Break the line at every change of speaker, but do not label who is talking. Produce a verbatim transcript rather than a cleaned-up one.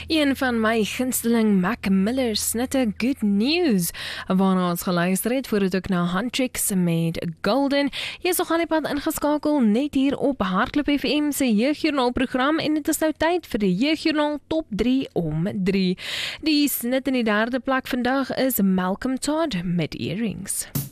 Een van my gunsteling Mac Miller snitte Good News, waarna ons geluister het voordat ek na Huntrix met Golden. Jy is nog aan die pad ingeskakel net hier op Hardloop F M se Jeugjoernaal program en dit is nou tyd vir die Jeugjoernaal top drie om drie. Die snit in die derde plek vandag is Malcolm Todd met Earrings.